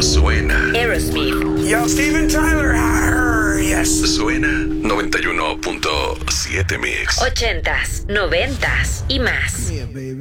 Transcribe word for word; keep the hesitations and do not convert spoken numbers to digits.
cuando suena. Aerosmith. Yo, Steven Tyler. Arr, yes. Suena noventa y uno punto siete Mix. Ochentas, noventas y más. Yeah, baby.